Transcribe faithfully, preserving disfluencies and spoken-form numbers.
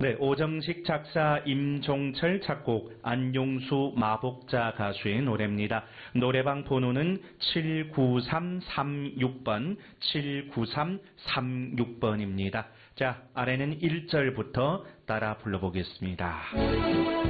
네, 오정식 작사, 임종철 작곡, 안용수 마복자 가수의 노래입니다. 노래방 번호는 칠구삼삼육 번, 칠구삼삼육 번입니다. 자, 아래는 일 절부터 따라 불러보겠습니다.